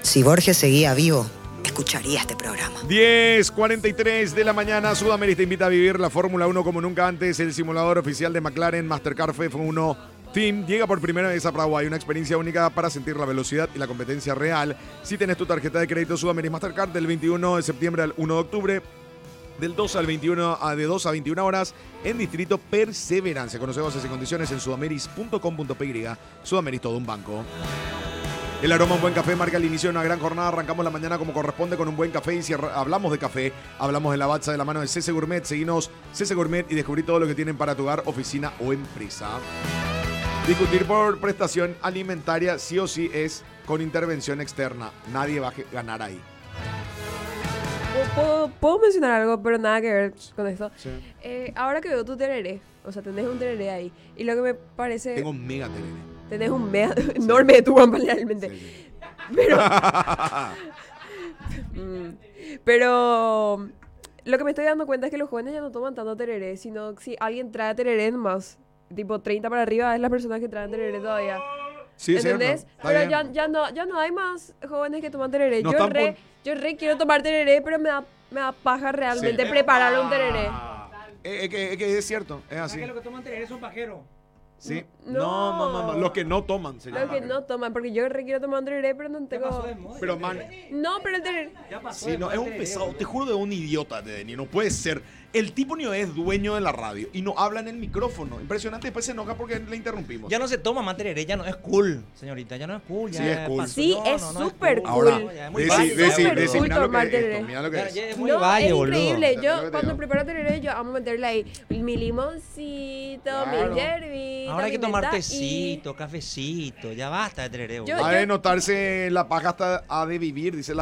Si Borges seguía vivo, escucharía este programa. 10:43 de la mañana, Sudamérica te invita a vivir la Fórmula 1 como nunca antes. El simulador oficial de McLaren Mastercard F1 Team llega por primera vez a Paraguay. Una experiencia única para sentir la velocidad y la competencia real. Si tenés tu tarjeta de crédito Sudamérica Mastercard del 21 de septiembre al 1 de octubre, del 2 al 21, de 2 a 21 horas en Distrito Perseverancia. Conoce bases y condiciones en sudameris.com.py. Sudameris, todo un banco. El aroma a un buen café marca el inicio de una gran jornada. Arrancamos la mañana como corresponde con un buen café. Y si hablamos de café, hablamos de Lavazza de la mano de CC Gourmet. Seguinos CC Gourmet y descubrí todo lo que tienen para tu hogar, oficina o empresa. Discutir por prestación alimentaria sí o sí es con intervención externa. Nadie va a ganar ahí. ¿Puedo mencionar algo, pero nada que ver con esto? Sí. Ahora que veo tu tereré, o sea, tenés un tereré ahí, y lo que me parece... Tengo un mega tereré. Tenés un mega enorme de tu guampa, realmente. Sí, sí. Pero lo que me estoy dando cuenta es que los jóvenes ya no toman tanto tereré, sino si alguien trae tereré más, tipo 30 para arriba, es las personas que traen tereré todavía. Sí, es ¿entendés? cierto. Está Pero bien. ya no hay más jóvenes que toman tereré. No yo están re quiero tomar tereré, pero me da paja realmente Sí. preparar un tereré. Es que es cierto, es así. que los que toman tereré son pajeros. Sí. No. No. Los que no toman se Los llama. que no toman, porque yo re quiero tomar un tereré, pero no ¿Qué pasó tengo... de moda? Pero man, No, pero el tereré... Ya pasó sí, de no, moda es el un tereré, pesado. boludo. Te juro de un idiota, Denny. No puede ser. El tipo ni es dueño de la radio y no habla en el micrófono. Impresionante. Después se enoja porque le interrumpimos. Ya no se toma más tereré, ya no es cool, señorita, ya no es cool. Ya Sí, es cool. Sí, es súper cool. Ahora, Ya es muy Deci, valle, Deci, boludo. Deci, mirá lo tomar que es tereré. esto. Mirá lo que Ya, es. ya es muy No, valle, es boludo. increíble. ¿Entendés lo que Yo te cuando digo? preparo tereré, yo amo meterle ahí mi limoncito, Claro. mi yerbita, Ahora hay que mi tomar menta y- tecito, cafecito, ya basta de tereré, Yo- boludo. Ha de notarse la paja hasta ha de vivir, dice la